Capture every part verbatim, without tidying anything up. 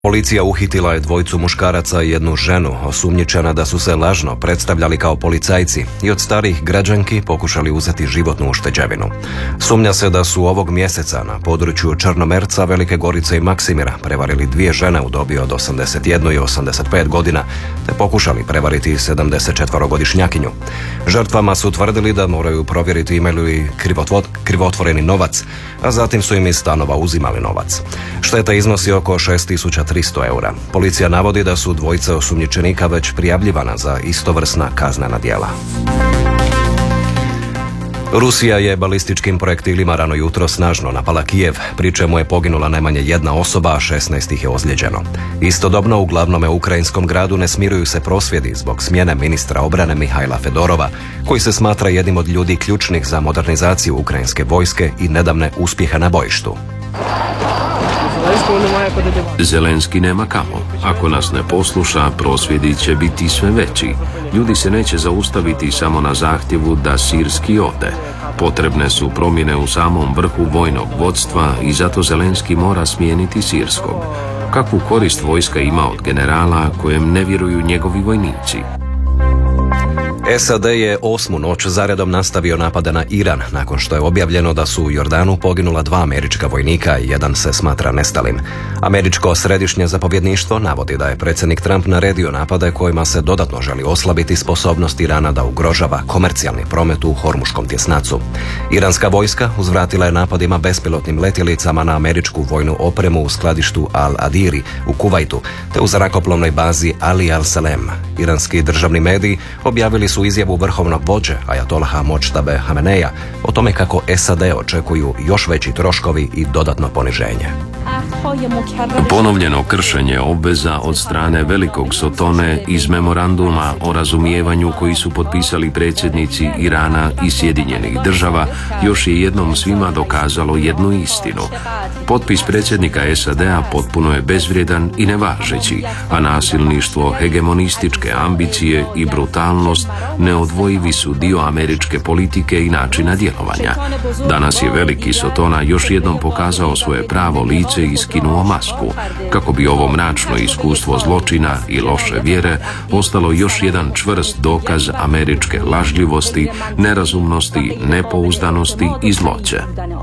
Policija uhitila je dvojicu muškaraca i jednu ženu, osumnjičena da su se lažno predstavljali kao policajci i od starijih građanki pokušali uzeti životnu ušteđevinu. Sumnja se da su ovog mjeseca na području Črnomerca, Velike Gorice i Maksimira prevarili dvije žene u dobi od osamdeset jednu i osamdeset pet godina, te pokušali prevariti sedamdesetčetvorogodišnjakinju. Žrtvama su tvrdili da moraju provjeriti imaju li krivotvoreni novac, a zatim su im iz stanova uzimali novac. Šteta iznosi oko šest tisuća tristo eura. Policija navodi da su dvojica osumnjičenika već prijavljivana za istovrsna kaznena djela. Rusija je balističkim projektilima rano jutro snažno napala Kijev, pri čemu je poginula najmanje jedna osoba, a šesnaest ih je ozlijeđeno. Istodobno u glavnome ukrajinskom gradu ne smiruju se prosvjedi zbog smjene ministra obrane Mihajla Fedorova, koji se smatra jednim od ljudi ključnih za modernizaciju ukrajinske vojske i nedavne uspjehe na bojištu. Zelenski nema kamo. Ako nas ne posluša, prosvjedi će biti sve veći. Ljudi se neće zaustaviti samo na zahtjevu da Sirski ode. Potrebne su promjene u samom vrhu vojnog vodstva i zato Zelenski mora smijeniti Sirskog. Kakvu korist vojska ima od generala kojem ne vjeruju njegovi vojnici? S A D je osmu noć zaredom nastavio napade na Iran, nakon što je objavljeno da su u Jordanu poginula dva američka vojnika i jedan se smatra nestalim. Američko središnje zapovjedništvo navodi da je predsjednik Trump naredio napade kojima se dodatno želi oslabiti sposobnost Irana da ugrožava komercijalni promet u Hormuškom tjesnacu. Iranska vojska uzvratila je napadima bespilotnim letjelicama na američku vojnu opremu u skladištu Al-Adiri u Kuvajtu, te u zrakoplovnoj bazi Ali al-Salem. Iranski državni mediji objavili su izjavu vrhovnog vođe Ajatolaha Močtabe Hameneja o tome kako S A D očekuju još veći troškovi i dodatno poniženje. Ponovljeno kršenje obveza od strane Velikog Sotone iz memoranduma o razumijevanju koji su potpisali predsjednici Irana i Sjedinjenih država još je jednom svima dokazalo jednu istinu. Potpis predsjednika S A D-a potpuno je bezvrijedan i nevažeći, a nasilništvo, hegemonističke ambicije i brutalnost neodvojivi su dio američke politike i načina djelovanja. Danas je Veliki Sotona još jednom pokazao svoje pravo lice i skinuo masku, kako bi ovo mračno iskustvo zločina i loše vjere ostalo još jedan čvrst dokaz američke lažljivosti, nerazumnosti, nepouzdanosti i zloće.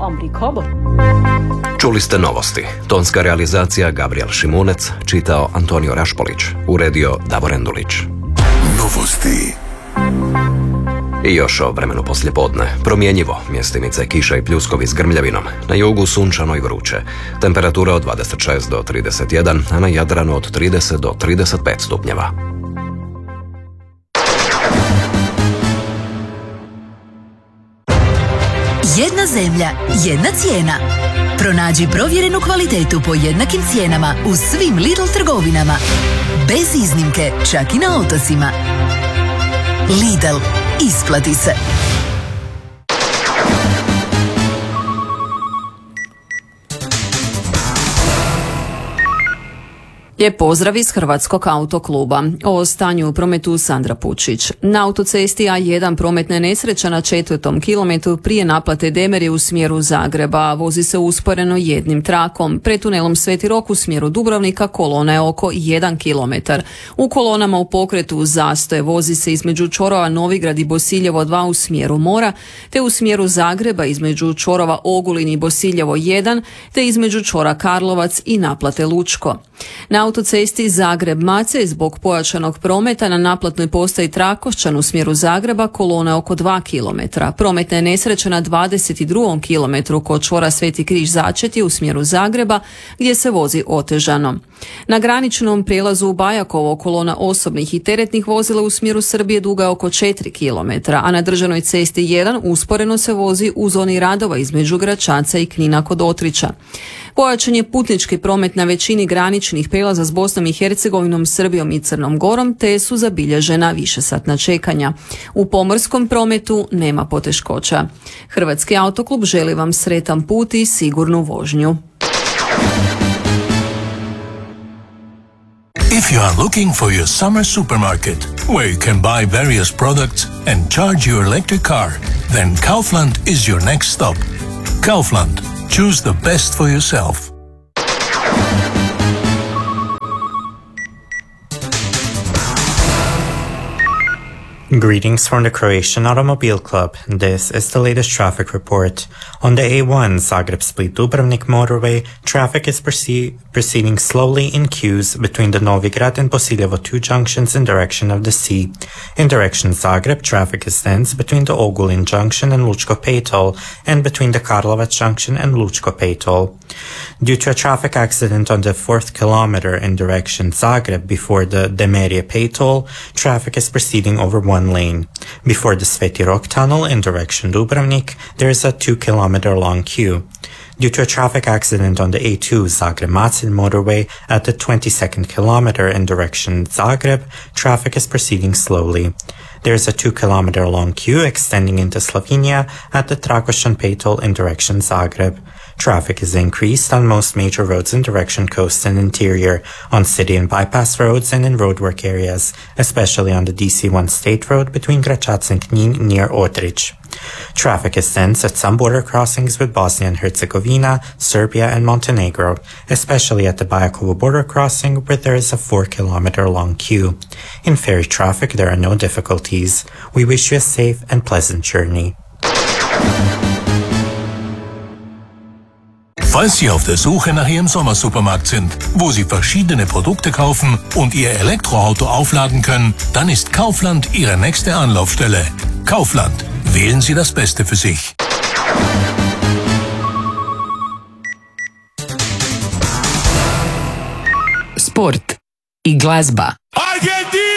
Čuli ste novosti. Tonska realizacija Gabriel Šimunec, čitao Antonio Rašpolić, uredio Davor Endulić. Novosti. I još o vremenu poslijepodne. Promjenjivo, mjestimice kiša i pljuskovi s grmljavinom. Na jugu sunčano i vruće. Temperatura od dvadeset šest do trideset jedan, a na Jadranu od trideset do trideset pet stupnjeva. Jedna zemlja, jedna cijena. Pronađi provjerenu kvalitetu po jednakim cijenama u svim Lidl trgovinama. Bez iznimke, čak i na otocima. Lidl, isplati se. Lijep pozdrav iz Hrvatskog autokluba. O stanju u prometu Sandra Pučić. Na autocesti A jedan prometna nesreća na četvrtom kilometru prije naplate Demerje u smjeru Zagreba. Vozi se usporeno jednim trakom. Pred tunelom Sveti Rok u smjeru Dubrovnika kolona je oko jedan kilometar. U kolonama u pokretu zastoje. Vozi se između čvorova Novigrad i Bosiljevo dva u smjeru mora, te u smjeru Zagreba između čvorova Ogulin i Bosiljevo jedan, te između čvora Karlovac i naplate Lučko. Na autocesti Zagreb-Macelj zbog pojačanog prometa na naplatnoj postaji Trakošćan u smjeru Zagreba kolona je oko dva kilometra. Prometna je nesreća na dvadeset drugom kilometru kod čvora Sveti Križ Začeti u smjeru Zagreba gdje se vozi otežano. Na graničnom prijelazu u Bajakovo kolona osobnih i teretnih vozila u smjeru Srbije duga je oko četiri kilometra, a na državnoj cesti jedan usporeno se vozi u zoni radova između Gračaca i Knina kod Otrića. Pojačan je putnički promet na većini graničnih prijelaza s Bosnom i Hercegovinom, Srbijom i Crnom Gorom, te su zabilježena višesatna čekanja. U pomorskom prometu nema poteškoća. Hrvatski autoklub želi vam sretan put i sigurnu vožnju. If you are looking for your summer supermarket, where you can buy various products and charge your electric car, then Kaufland is your next stop. Kaufland. Choose the best for yourself. Greetings from the Croatian Automobile Club. This is the latest traffic report. On the A one Zagreb-Split-Dubrovnik motorway, traffic is proce- proceeding slowly in queues between the Novigrad and Bosiljevo two junctions in direction of the sea. In direction Zagreb, traffic is dense between the Ogulin junction and Lučko Pejtol, and between the Karlovac junction and Lučko Pejtol. Due to a traffic accident on the fourth kilometer in direction Zagreb before the Demerje Pejtol, traffic is proceeding over one lane. Before the Sveti Rok tunnel in direction Dubrovnik, there is a two kilometer long queue. Due to a traffic accident on the A two Zagreb-Macelj motorway at the twenty-second kilometer in direction Zagreb, traffic is proceeding slowly. There is a two kilometer long queue extending into Slovenia at the Trakošćan Pejtol in direction Zagreb. Traffic is increased on most major roads in direction coast and interior, on city and bypass roads and in roadwork areas, especially on the D C one state road between Gračac and Knin near Otrić. Traffic is dense at some border crossings with Bosnia and Herzegovina, Serbia and Montenegro, especially at the Bajakovo border crossing where there is a four kilometer long queue. In ferry traffic there are no difficulties. We wish you a safe and pleasant journey. Falls Sie auf der Suche nach Ihrem Sommersupermarkt sind, wo Sie verschiedene Produkte kaufen und Ihr Elektroauto aufladen können, dann ist Kaufland Ihre nächste Anlaufstelle. Kaufland. Wählen Sie das Beste für sich. Sport i glazba. Argentina!